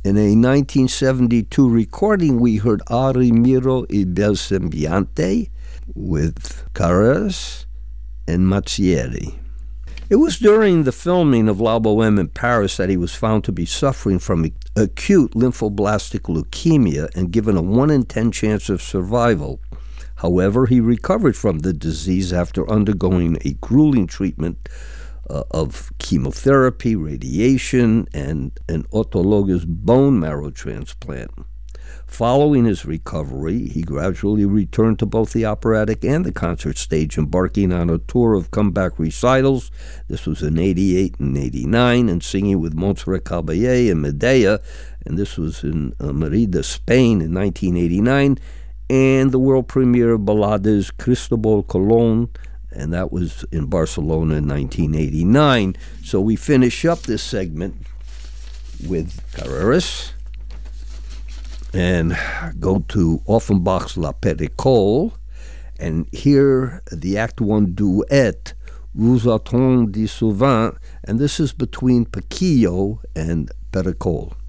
In a 1972 recording, we heard A Rimiro y Bel Sembiante with Carreras and Mazzieri. It was during the filming of La Boheme in Paris that he was found to be suffering from acute lymphoblastic leukemia and given a 1 in 10 chance of survival. However, he recovered from the disease after undergoing a grueling treatment of chemotherapy, radiation, and an autologous bone marrow transplant. Following his recovery, he gradually returned to both the operatic and the concert stage, embarking on a tour of comeback recitals. This was in 88 and 89, and singing with Montserrat Caballé and Medea, and this was in Merida, Spain in 1989, and the world premiere of Ballades Cristobal Colon, and that was in Barcelona in 1989. So we finish up this segment with Carreras and go to Offenbach's La Pericole, and hear the Act 1 duet, Vous attend de souvent, and this is between Paquillo and Pericole.